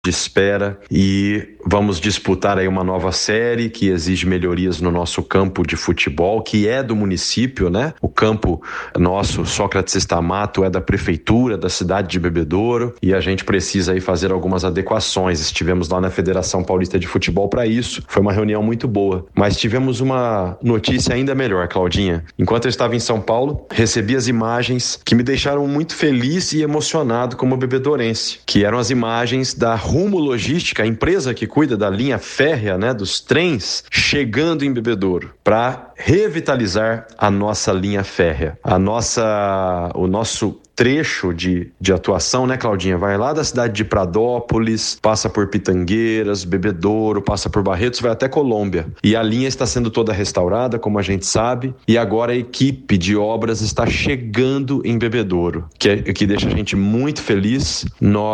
de espera e vamos disputar aí uma nova série que exige melhorias no nosso campo de futebol, que é do município, né? O campo nosso, Sócrates Stamato, é da prefeitura da cidade de Bebedouro e a gente precisa aí fazer algumas adequações. Estivemos lá na Federação Paulista de Futebol para isso, foi uma reunião muito boa, mas tivemos uma notícia ainda melhor, Claudinha. Enquanto eu estava em São Paulo, recebi as imagens que me deixaram muito feliz e emocionado como bebedourense, que eram as imagens da Rumo Logística, a empresa que cuida da linha férrea, né, dos trens, chegando em Bebedouro para revitalizar a nossa linha férrea, o nosso trecho de atuação, né, Claudinha? Vai lá da cidade de Pradópolis, passa por Pitangueiras, Bebedouro, passa por Barretos, vai até Colômbia. E a linha está sendo toda restaurada, como a gente sabe, e agora a equipe de obras está chegando em Bebedouro, que deixa a gente muito feliz.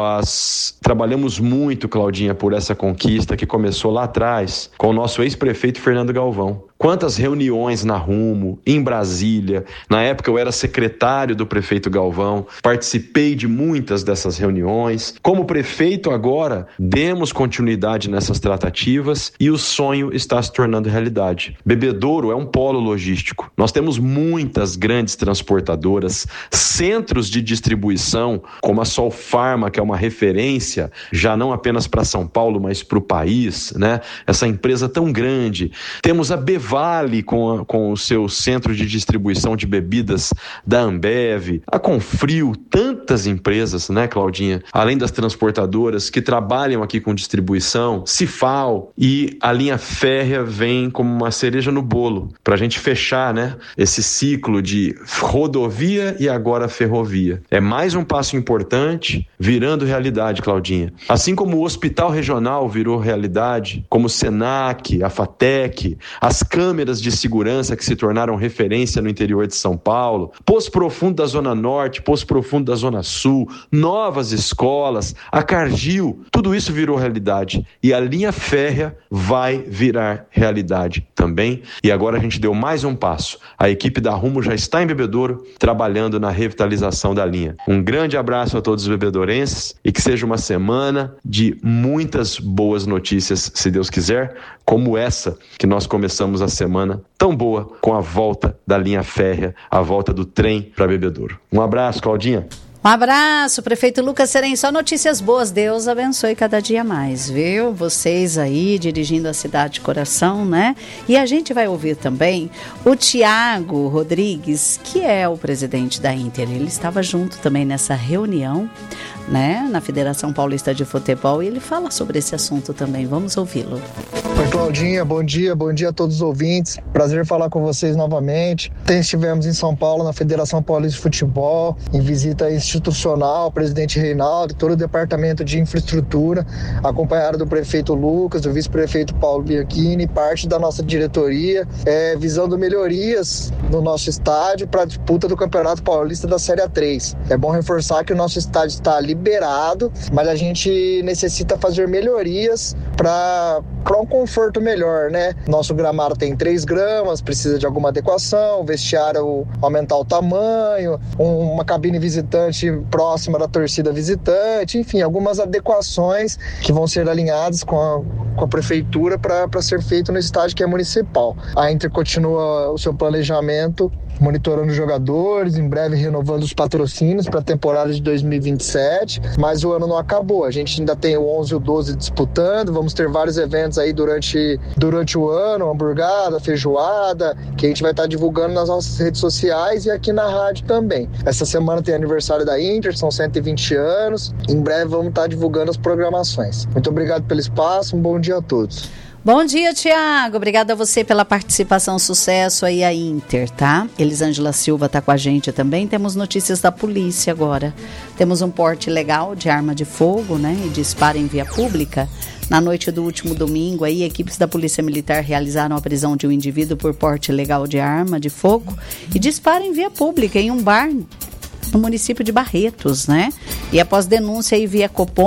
Nós trabalhamos muito, Claudinha, por essa conquista que começou lá atrás com o nosso ex-prefeito Fernando Galvão. Quantas reuniões na Rumo, em Brasília. Na época eu era secretário do prefeito Galvão, participei de muitas dessas reuniões. Como prefeito agora, demos continuidade nessas tratativas e o sonho está se tornando realidade. Bebedouro é um polo logístico. Nós temos muitas grandes transportadoras, centros de distribuição, como a Solfarma, que é uma referência, já não apenas para São Paulo, mas para o país, né? Essa empresa tão grande. Temos a Vale com o seu centro de distribuição de bebidas da Ambev, a Confrio, tantas empresas, né, Claudinha? Além das transportadoras que trabalham aqui com distribuição, Cifal, e a linha férrea vem como uma cereja no bolo, para a gente fechar, né, esse ciclo de rodovia e agora ferrovia. É mais um passo importante virando realidade, Claudinha. Assim como o Hospital Regional virou realidade, como o Senac, a FATEC, as câmeras de segurança que se tornaram referência no interior de São Paulo, Poço Profundo da Zona Norte, Poço Profundo da Zona Sul, novas escolas, a Cargill, tudo isso virou realidade. E a linha férrea vai virar realidade também. E agora a gente deu mais um passo. A equipe da Rumo já está em Bebedouro, trabalhando na revitalização da linha. Um grande abraço a todos os bebedourenses e que seja uma semana de muitas boas notícias, se Deus quiser, como essa que nós começamos a semana tão boa com a volta da linha férrea, a volta do trem para Bebedouro. Um abraço, Claudinha. Um abraço, prefeito Lucas Serem, só notícias boas, Deus abençoe cada dia mais, viu? Vocês aí dirigindo a cidade de coração, né? E a gente vai ouvir também o Tiago Rodrigues, que é o presidente da Inter. Ele estava junto também nessa reunião, né, na Federação Paulista de Futebol, e ele fala sobre esse assunto também. Vamos ouvi-lo. Oi, Claudinha, bom dia a todos os ouvintes. Prazer falar com vocês novamente. Estivemos em São Paulo, na Federação Paulista de Futebol, em visita institucional, o presidente Reinaldo, todo o departamento de infraestrutura, acompanhado do prefeito Lucas, do vice-prefeito Paulo Bianchini, parte da nossa diretoria, visando melhorias no nosso estádio para a disputa do Campeonato Paulista da Série A3. É bom reforçar que o nosso estádio está liberado, mas a gente necessita fazer melhorias para um conforto melhor, né? Nosso gramado tem 3 gramas, precisa de alguma adequação, vestiário aumentar o tamanho, uma cabine visitante próxima da torcida visitante, enfim, algumas adequações que vão ser alinhadas com a prefeitura para ser feito no estádio que é municipal. A Inter continua o seu planejamento, monitorando os jogadores, em breve renovando os patrocínios para a temporada de 2027, mas o ano não acabou, a gente ainda tem o 11 e o 12 disputando, vamos ter vários eventos aí durante o ano, hamburgada, feijoada, que a gente vai estar divulgando nas nossas redes sociais e aqui na rádio também. Essa semana tem aniversário da Inter, são 120 anos, em breve vamos estar divulgando as programações. Muito obrigado pelo espaço, um bom dia a todos. Bom dia, Tiago. Obrigada a você pela participação. Sucesso aí a Inter, tá? Elisângela Silva está com a gente também. Temos notícias da polícia agora. Temos um porte ilegal de arma de fogo, né? E disparo em via pública. Na noite do último domingo, aí, equipes da Polícia Militar realizaram a prisão de um indivíduo por porte ilegal de arma de fogo e disparo em via pública em um bar no município de Barretos, né? E após denúncia aí via Copom,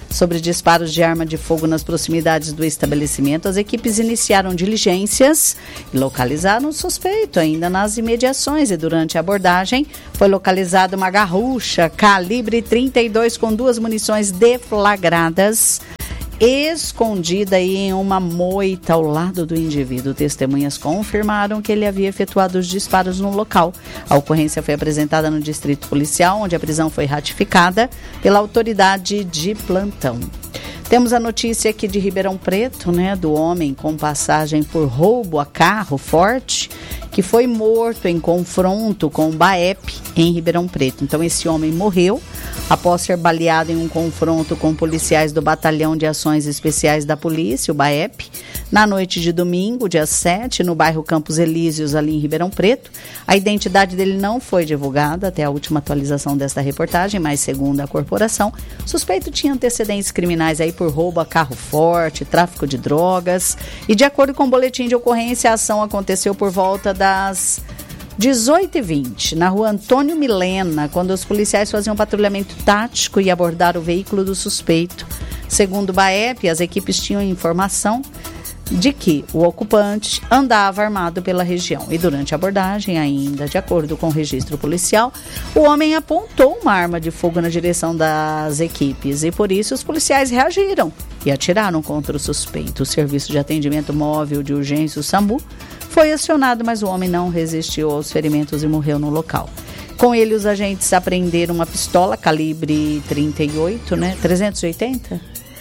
sobre disparos de arma de fogo nas proximidades do estabelecimento, as equipes iniciaram diligências e localizaram o suspeito ainda nas imediações. E durante a abordagem foi localizada uma garrucha calibre 32 com 2 munições deflagradas, escondida aí em uma moita ao lado do indivíduo. Testemunhas confirmaram que ele havia efetuado os disparos no local. A ocorrência foi apresentada no distrito policial, onde a prisão foi ratificada pela autoridade de plantão. Temos a notícia aqui de Ribeirão Preto, do homem com passagem por roubo a carro forte, que foi morto em confronto com o BAEP em Ribeirão Preto. Então, esse homem morreu após ser baleado em um confronto com policiais do Batalhão de Ações Especiais da Polícia, o BAEP, na noite de domingo, dia 7, no bairro Campos Elíseos, ali em Ribeirão Preto. A identidade dele não foi divulgada até a última atualização desta reportagem, mas segundo a corporação, o suspeito tinha antecedentes criminais aí por roubo a carro forte, tráfico de drogas. E de acordo com o boletim de ocorrência, a ação aconteceu por volta das 18h20, na rua Antônio Milena, quando os policiais faziam um patrulhamento tático e abordaram o veículo do suspeito. Segundo o BAEP, as equipes tinham informação de que o ocupante andava armado pela região. E durante a abordagem, ainda de acordo com o registro policial, o homem apontou uma arma de fogo na direção das equipes e por isso os policiais reagiram e atiraram contra o suspeito. O Serviço de Atendimento Móvel de Urgência, o SAMU, foi acionado, mas o homem não resistiu aos ferimentos e morreu no local. Com ele, os agentes apreenderam uma pistola calibre 38, 380?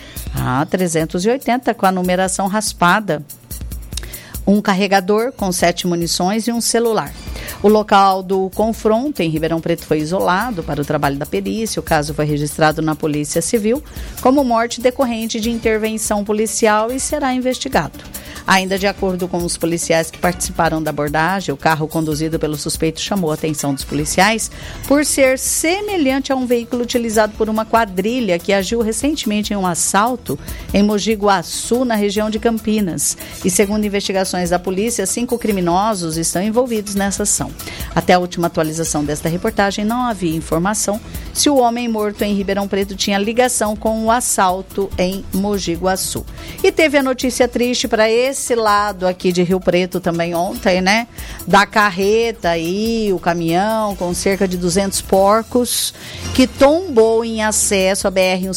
380, com a numeração raspada, um carregador com 7 munições e um celular. O local do confronto em Ribeirão Preto foi isolado para o trabalho da perícia. O caso foi registrado na Polícia Civil como morte decorrente de intervenção policial e será investigado. Ainda de acordo com os policiais que participaram da abordagem, o carro conduzido pelo suspeito chamou a atenção dos policiais por ser semelhante a um veículo utilizado por uma quadrilha que agiu recentemente em um assalto em Mogi Guaçu, na região de Campinas. E segundo investigações da polícia, 5 criminosos estão envolvidos nessa ação. Até a última atualização desta reportagem, não havia informação se o homem morto em Ribeirão Preto tinha ligação com o assalto em Mogi Guaçu. E teve a notícia triste para esse lado aqui de Rio Preto também ontem, da carreta aí, o caminhão com cerca de 200 porcos que tombou em acesso à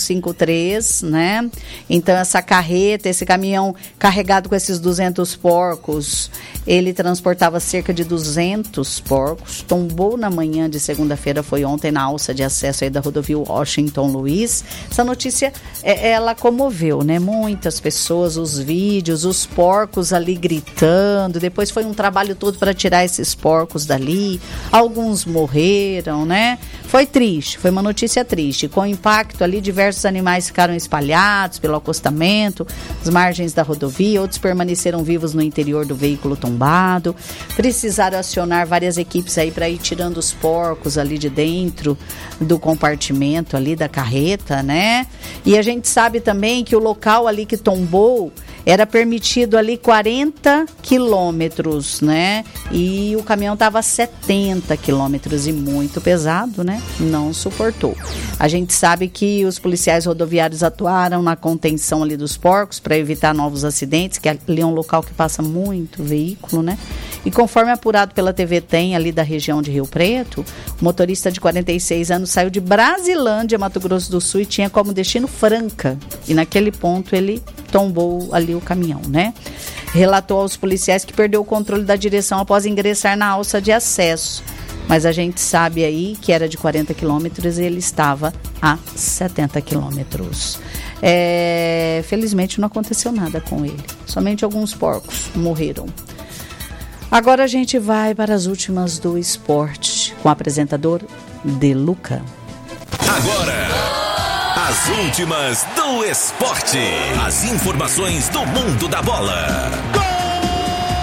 BR-153, Então essa carreta, esse caminhão carregado com esses 200 porcos, ele transportava cerca de 200 porcos, tombou na manhã de segunda-feira, foi ontem na alça de acesso aí da rodovia Washington Luiz. Essa notícia, ela comoveu, Muitas pessoas, os vídeos, os porcos ali gritando, depois foi um trabalho todo para tirar esses porcos dali, alguns morreram, Foi triste, foi uma notícia triste. Com o impacto ali, diversos animais ficaram espalhados pelo acostamento, as margens da rodovia, outros permaneceram vivos no interior do veículo tombado. Precisaram acionar várias equipes aí para ir tirando os porcos ali de dentro do compartimento ali da carreta, E a gente sabe também que o local ali que tombou era permitido ali 40 quilômetros, E o caminhão estava a 70 quilômetros e muito pesado, Não suportou. A gente sabe que os policiais rodoviários atuaram na contenção ali dos porcos para evitar novos acidentes, que ali é um local que passa muito veículo, E conforme apurado pela TV Tem, ali da região de Rio Preto, o motorista de 46 anos saiu de Brasilândia, Mato Grosso do Sul, e tinha como destino Franca. E naquele ponto ele tombou ali o caminhão, Relatou aos policiais que perdeu o controle da direção após ingressar na alça de acesso. Mas a gente sabe aí que era de 40 quilômetros e ele estava a 70 quilômetros. Felizmente não aconteceu nada com ele. Somente alguns porcos morreram. Agora a gente vai para as últimas do esporte com o apresentador Deluca. Agora, as últimas do esporte. As informações do mundo da bola.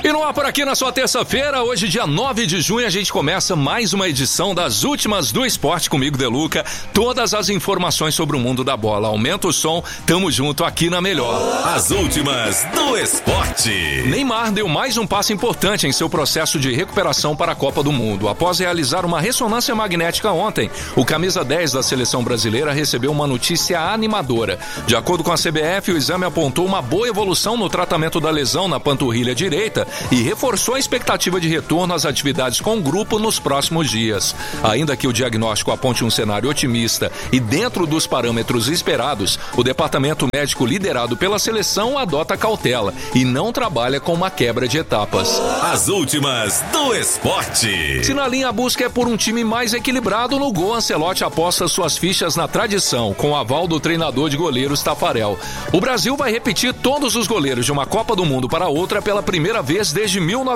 E no ar por aqui na sua terça-feira, hoje dia 9 de junho, a gente começa mais uma edição das últimas do esporte comigo, Deluca. Todas as informações sobre o mundo da bola. Aumenta o som, tamo junto aqui na melhor. As últimas do esporte. Neymar deu mais um passo importante em seu processo de recuperação para a Copa do Mundo. Após realizar uma ressonância magnética ontem, o camisa 10 da seleção brasileira recebeu uma notícia animadora. De acordo com a CBF, o exame apontou uma boa evolução no tratamento da lesão na panturrilha direita e reforçou a expectativa de retorno às atividades com o grupo nos próximos dias. Ainda que o diagnóstico aponte um cenário otimista e dentro dos parâmetros esperados, o departamento médico liderado pela seleção adota cautela e não trabalha com uma quebra de etapas. As últimas do esporte. Se na linha a busca é por um time mais equilibrado, no gol Ancelotti aposta suas fichas na tradição, com o aval do treinador de goleiros Tafarel. O Brasil vai repetir todos os goleiros de uma Copa do Mundo para outra pela primeira vez desde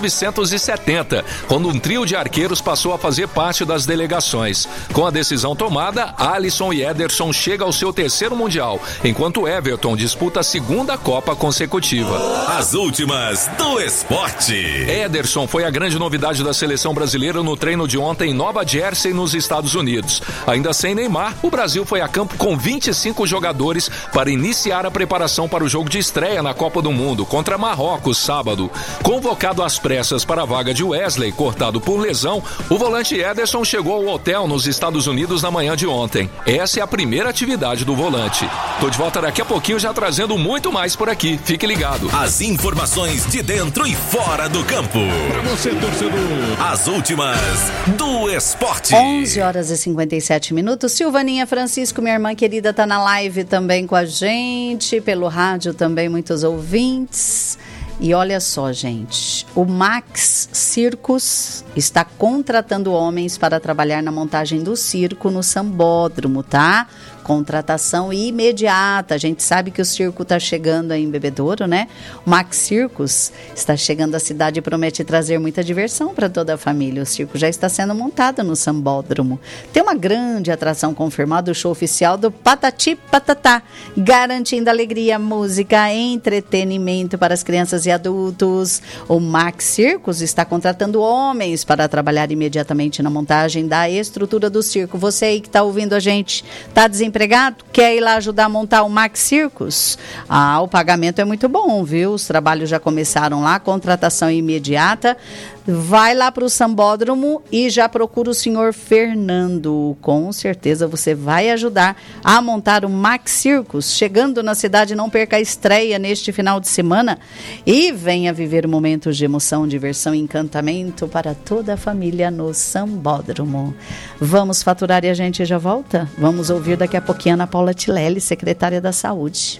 1970, quando um trio de arqueiros passou a fazer parte das delegações. Com a decisão tomada, Alisson e Ederson chegam ao seu terceiro Mundial, enquanto Everton disputa a segunda Copa consecutiva. As últimas do esporte. Ederson foi a grande novidade da seleção brasileira no treino de ontem em Nova Jersey, nos Estados Unidos. Ainda sem Neymar, o Brasil foi a campo com 25 jogadores para iniciar a preparação para o jogo de estreia na Copa do Mundo contra Marrocos, sábado. Convocado às pressas para a vaga de Wesley, cortado por lesão, o volante Ederson chegou ao hotel nos Estados Unidos na manhã de ontem. Essa é a primeira atividade do volante. Tô de volta daqui a pouquinho já trazendo muito mais por aqui. Fique ligado. As informações de dentro e fora do campo. Pra você, torcedor. As últimas do esporte. 11 horas e 57 minutos. Silvaninha Francisco, minha irmã querida, tá na live também com a gente. Pelo rádio também, muitos ouvintes. E olha só, gente, o Max Circus está contratando homens para trabalhar na montagem do circo no Sambódromo, tá? Contratação imediata. A gente sabe que o circo está chegando aí em Bebedouro, né? O Max Circus está chegando à cidade e promete trazer muita diversão para toda a família. O circo já está sendo montado no Sambódromo. Tem uma grande atração confirmada, o show oficial do Patati Patatá, garantindo alegria, música, entretenimento para as crianças e adultos. O Max Circus está contratando homens para trabalhar imediatamente na montagem da estrutura do circo. Você aí que está ouvindo a gente, está desempregado? Quer ir lá ajudar a montar o Max Circus? Ah, o pagamento é muito bom, viu? Os trabalhos já começaram lá, contratação imediata. Vai lá para o Sambódromo e já procura o senhor Fernando. Com certeza você vai ajudar a montar o Max Circus. Chegando na cidade, não perca a estreia neste final de semana e venha viver momentos de emoção, diversão e encantamento para toda a família no Sambódromo. Vamos faturar e a gente já volta? Vamos ouvir daqui a pouquinho a Ana Paula Tilelli, secretária da Saúde.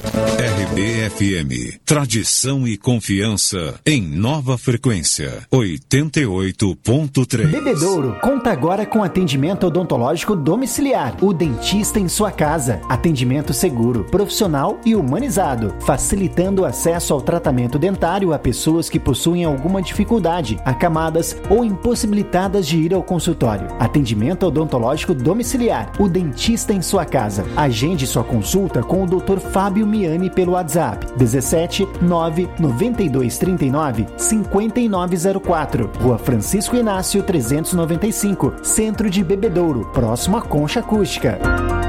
RBFM, tradição e confiança em nova frequência. 88.3. Bebedouro conta agora com atendimento odontológico domiciliar. O dentista em sua casa. Atendimento seguro, profissional e humanizado, facilitando o acesso ao tratamento dentário a pessoas que possuem alguma dificuldade, acamadas ou impossibilitadas de ir ao consultório. Atendimento odontológico domiciliar. O dentista em sua casa. Agende sua consulta com o Dr. Fábio Miani pelo WhatsApp 17 9 92 39 5904. Rua Francisco Inácio 395, Centro de Bebedouro, próximo à Concha Acústica.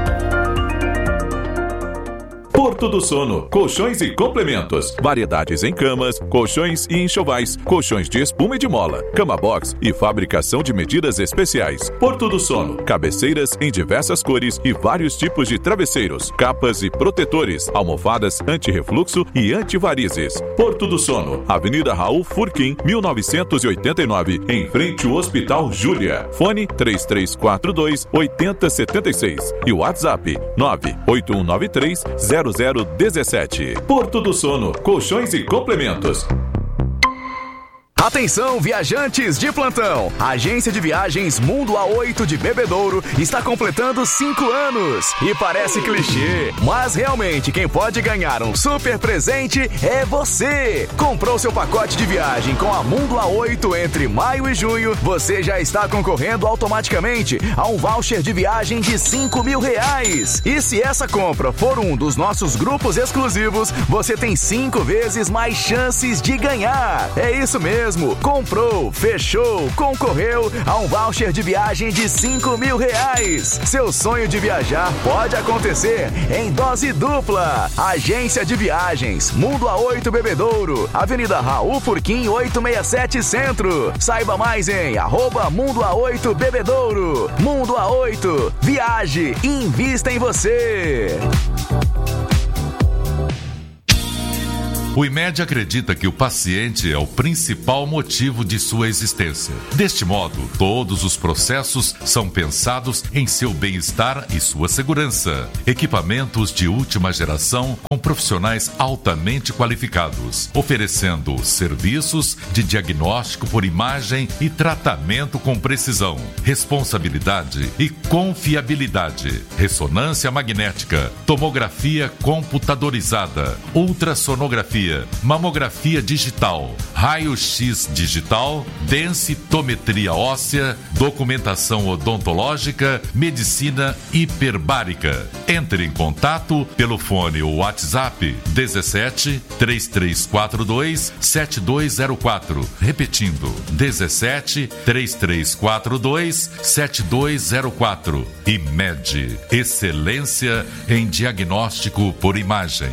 Porto do Sono, colchões e complementos, variedades em camas, colchões e enxovais, colchões de espuma e de mola, cama box e fabricação de medidas especiais. Porto do Sono, cabeceiras em diversas cores e vários tipos de travesseiros, capas e protetores, almofadas anti-refluxo e anti-varizes. Porto do Sono, Avenida Raul Furquim, 1989, em frente ao Hospital Júlia. Fone 3342-8076 e o WhatsApp 98193-0017. Porto do Sono, colchões e complementos. Atenção, viajantes de plantão! A agência de viagens Mundo A8 de Bebedouro está completando 5 anos. E parece clichê, mas realmente quem pode ganhar um super presente é você! Comprou seu pacote de viagem com a Mundo A8 entre maio e junho, você já está concorrendo automaticamente a um voucher de viagem de R$5.000. E se essa compra for um dos nossos grupos exclusivos, você tem 5 vezes mais chances de ganhar. É isso mesmo. Comprou, fechou, concorreu a um voucher de viagem de R$5.000. Seu sonho de viajar pode acontecer em dose dupla. Agência de Viagens Mundo A8 Bebedouro, Avenida Raul Furquim 867 Centro. Saiba mais em @Mundo A8 Bebedouro. Mundo A8, viaje e invista em você. O IMED acredita que o paciente é o principal motivo de sua existência. Deste modo, todos os processos são pensados em seu bem-estar e sua segurança. Equipamentos de última geração com profissionais altamente qualificados, oferecendo serviços de diagnóstico por imagem e tratamento com precisão, responsabilidade e confiabilidade. Ressonância magnética, tomografia computadorizada, ultrassonografia, mamografia digital, raio-x digital, densitometria óssea, documentação odontológica, medicina hiperbárica. Entre em contato pelo fone ou WhatsApp 17 3342 7204. Repetindo, 17 3342 7204. IMED, excelência em diagnóstico por imagem.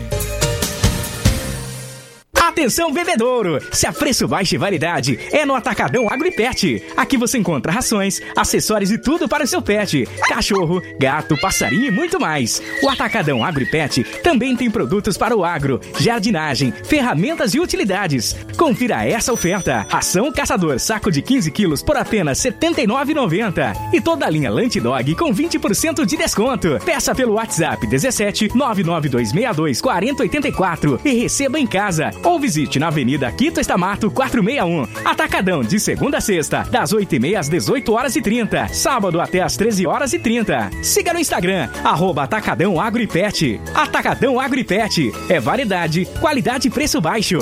Atenção, bebedouro! Se a preço baixo e variedade é no Atacadão Agro e Pet. Aqui você encontra rações, acessórios e tudo para o seu pet. Cachorro, gato, passarinho e muito mais. O Atacadão Agro e Pet também tem produtos para o agro, jardinagem, ferramentas e utilidades. Confira essa oferta. Ração Caçador, saco de 15 quilos por apenas R$ 79,90. E toda a linha Lunch Dog com 20% de desconto. Peça pelo WhatsApp 17 99262 4084 e receba em casa. Ou visite na Avenida Quito Estamato 461. Atacadão de segunda a sexta, das 8h30 às 18h30. Sábado até às 13h30. Siga no Instagram, @Atacadão Agro e Pet. Atacadão Agro e Pet. É variedade, qualidade e preço baixo.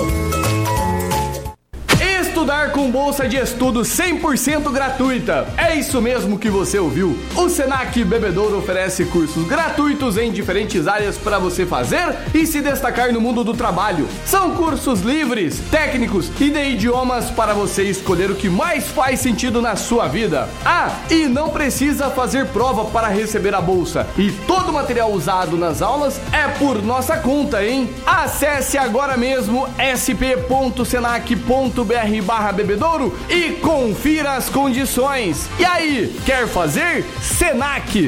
Estudar com bolsa de estudo 100% gratuita. É isso mesmo que você ouviu. O Senac Bebedouro oferece cursos gratuitos em diferentes áreas para você fazer e se destacar no mundo do trabalho. São cursos livres, técnicos e de idiomas para você escolher o que mais faz sentido na sua vida. Ah, e não precisa fazer prova para receber a bolsa. E todo o material usado nas aulas é por nossa conta, hein? Acesse agora mesmo sp.senac.br/bebedouro e confira as condições. E aí, quer fazer? Senac!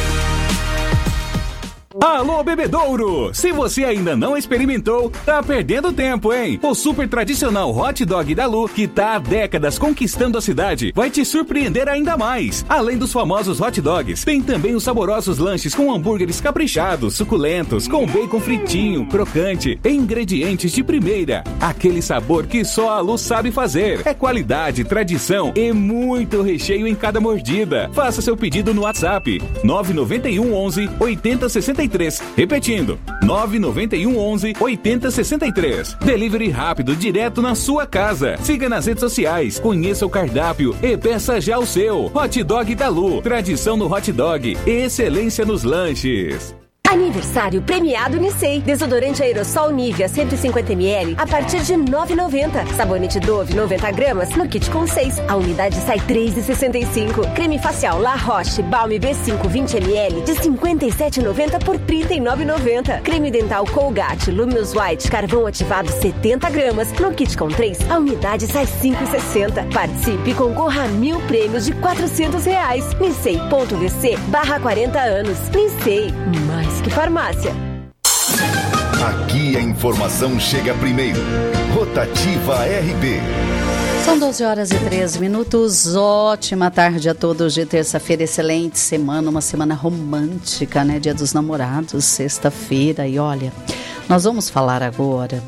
Alô, Bebedouro! Se você ainda não experimentou, tá perdendo tempo, hein? O super tradicional hot dog da Lu, que tá há décadas conquistando a cidade, vai te surpreender ainda mais. Além dos famosos hot dogs, tem também os saborosos lanches com hambúrgueres caprichados, suculentos, com bacon fritinho, crocante, ingredientes de primeira. Aquele sabor que só a Lu sabe fazer. É qualidade, tradição e muito recheio em cada mordida. Faça seu pedido no WhatsApp 991 11 8063. Repetindo, 991 11 8063. Delivery rápido, direto na sua casa. Siga nas redes sociais, conheça o cardápio e peça já o seu. Hot Dog da Lu, tradição no hot dog e excelência nos lanches. Aniversário premiado Nissei. Desodorante aerossol Nivea 150ml a partir de R$ 9,90. Sabonete Dove 90 gramas no kit com 6. A unidade sai R$ 3,65. Creme facial La Roche Balme B5 20ml de R$ 57,90 por R$ 39,90. Creme dental Colgate Luminous White carvão ativado 70 gramas no kit com 3. A unidade sai R$ 5,60. Participe e concorra a 1.000 prêmios de R$ 400. Nissei.vc/40 anos. Nissei, mais que farmácia. Aqui a informação chega primeiro. Rotativa RB. São 12h13. Ótima tarde a todos de terça-feira, excelente semana, uma semana romântica, né? Dia dos Namorados, sexta-feira. E olha, nós vamos falar agora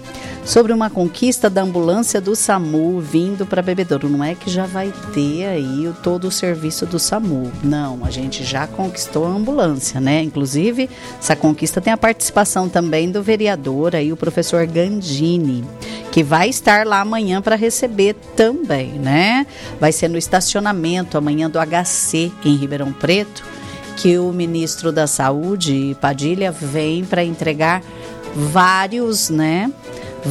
sobre uma conquista da ambulância do SAMU vindo para Bebedouro. Não é que já vai ter aí todo o serviço do SAMU. Não, a gente já conquistou a ambulância, né? Inclusive, essa conquista tem a participação também do vereador aí, o professor Gandini, que vai estar lá amanhã para receber também, né? Vai ser no estacionamento amanhã do HC em Ribeirão Preto, que o ministro da Saúde, Padilha, vem para entregar vários, né,